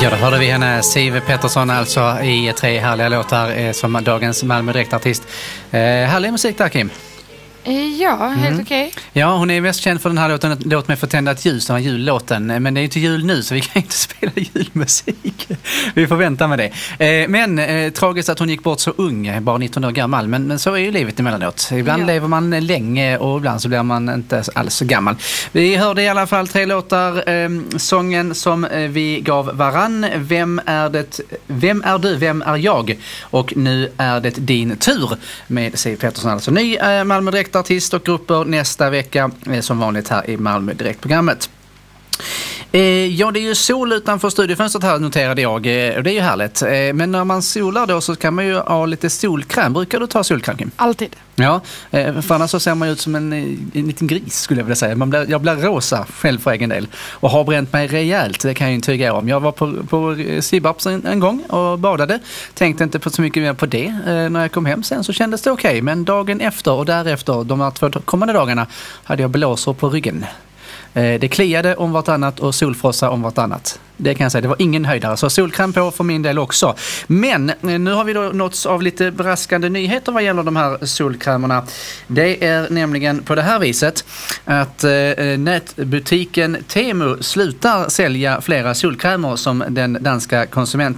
Ja, då hörde vi henne, Siv Pettersson, alltså i 3 härliga låtar som dagens Malmö Direktartist. Härlig musik där, Kim. Ja, helt okej. Ja, hon är mest känd för den här låten, Låt mig få tända ett ljus, den här jullåten. Men det är inte jul nu, så vi kan inte spela julmusik. Vi får vänta med det. Men tragiskt att hon gick bort så ung, bara 19 år gammal. Men så är ju livet emellanåt. Ibland lever man länge och ibland så blir man inte alls så gammal. Vi hörde i alla fall 3 låtar. Sången som vi gav varann. Vem är du? Vem är jag? Och nu är det din tur med Siv Pettersson. Alltså ny Malmö Direktartist och grupper nästa vecka som vanligt här i Malmö Direktprogrammet. Ja, det är ju sol utanför studiofönstret här, noterade jag. Och det är ju härligt. Men när man solar då så kan man ju ha lite solkräm. Brukar du ta solkräm, Kim? Alltid. Ja, för annars så ser man ut som en liten gris, skulle jag vilja säga. Jag blir rosa själv för egen del. Och har bränt mig rejält, det kan jag intyga om. Jag var på Sibarps en gång och badade. Tänkte inte på så mycket mer på det. När jag kom hem sen så kändes det okej. Men dagen efter och därefter, de här 2 kommande dagarna, hade jag blåsor på ryggen. Det kliade om vartannat och solfrossa om vartannat. Det kan jag säga, det var ingen höjdare. Så solkräm på för min del också. Men nu har vi då nåtts av lite braskande nyheter vad gäller de här solkrämerna. Det är nämligen på det här viset att nätbutiken Temu slutar sälja flera solkrämer som den danska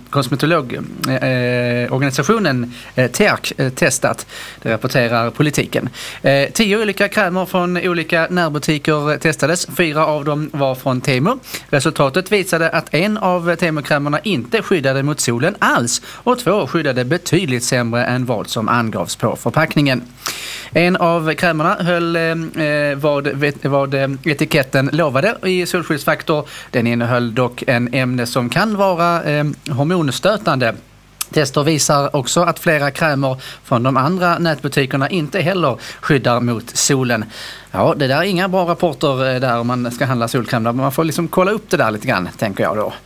konsumentologorganisationen TERK testat. Det rapporterar Politiken. 10 olika krämer från olika närbutiker testades. 4 av dem var från Temu. Resultatet visade att en av Temu-krämerna inte skyddade mot solen alls och 2 skyddade betydligt sämre än vad som angavs på förpackningen. En av krämerna höll vad etiketten lovade i solskyddsfaktor. Den innehöll dock en ämne som kan vara hormonstötande. Tester visar också att flera krämer från de andra nätbutikerna inte heller skyddar mot solen. Ja, det där är inga bra rapporter där om man ska handla solkräm. Man får liksom kolla upp det där lite grann, tänker jag då.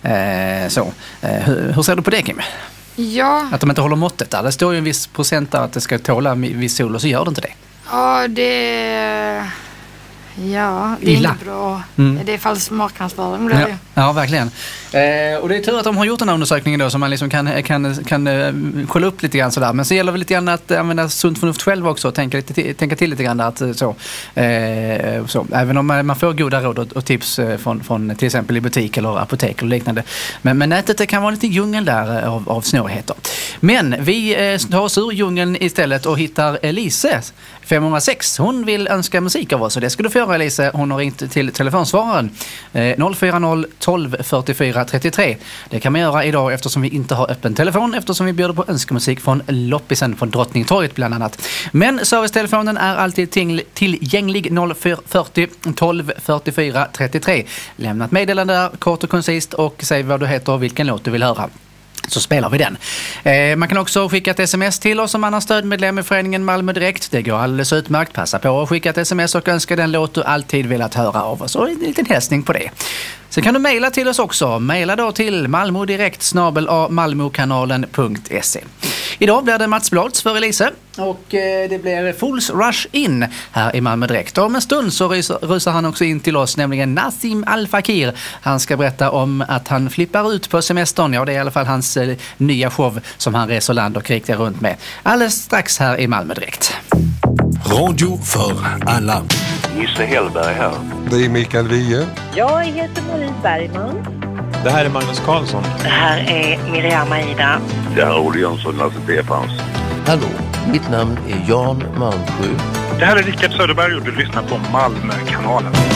Hur ser du på det, Kim? Ja. Att de inte håller måttet där. Det står ju en viss procent där att det ska tåla viss sol och så gör det inte det. Ja, det är inte bra. Det är falsk marknadsföring. Ja, verkligen. Och det är tur att de har gjort den här undersökningen då, så man liksom kan kolla upp lite grann sådär. Men så gäller det lite grann att använda sunt förnuft själv också och tänka till lite grann att så. Även om man får goda råd och tips från till exempel i butik eller apotek och liknande. Men nätet, det kan vara lite djungel där av snårigheter. Men vi tar oss ur djungeln istället och hittar Elise 506. Hon vill önska musik av oss och det skulle få göra, Elise. Hon har ringt till telefonsvararen 040 12 44 33. Det kan man göra idag eftersom vi inte har öppen telefon, eftersom vi bjuder på önskemusik från loppisen från Drottningtorget bland annat. Men servicetelefonen är alltid tillgänglig 040 12 44 33. Lämna ett meddelande där, kort och koncist, och säg vad du heter och vilken låt du vill höra. Så spelar vi den. Man kan också skicka ett sms till oss om man har stödmedlem i föreningen Malmö Direkt. Det går alldeles utmärkt. Passa på att skicka ett sms och önska den låt du alltid velat höra av oss. Och en liten hälsning på det. Så kan du mejla till oss också. Mejla då till malmodirekt@malmokanalen.se. Idag blir det Mats Blotz för Elise och det blir Fools Rush In här i Malmö Direkt. Om en stund så rusar han också in till oss, nämligen Nassim Al Fakir. Han ska berätta om att han flippar ut på semestern. Ja, det är i alla fall hans nya show som han reser land och riktar runt med. Alldeles strax här i Malmö Direkt. Radio för alla. Nisse Hellberg här. Det är Mikael Wiehe. Jag heter Marie Bergman. Det här är Magnus Karlsson. Det här är Miriam Aida. Det här är Olle Jönsson, Lasse Stefans. Hallå, mitt namn är Jan Malmsjö. Det här är Rickard Söderberg och du lyssnar på Malmökanalen.